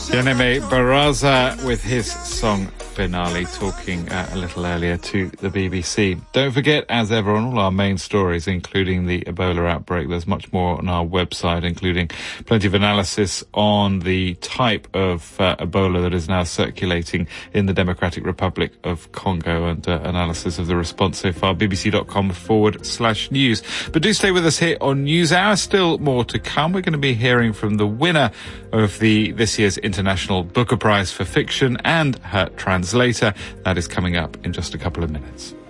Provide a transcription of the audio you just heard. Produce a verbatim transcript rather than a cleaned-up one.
Yaneme Baraza with his song Finale, talking uh, a little earlier to the B B C. Don't forget, as ever, on all our main stories, including the Ebola outbreak, there's much more on our website, including plenty of analysis on the type of uh, Ebola that is now circulating in the Democratic Republic of Congo, and uh, analysis of the response so far, bbc.com forward slash news. But do stay with us here on NewsHour. Still more to come. We're going to be hearing from the winner of the this year's International Booker Prize for Fiction and her translator. That is coming up in just a couple of minutes.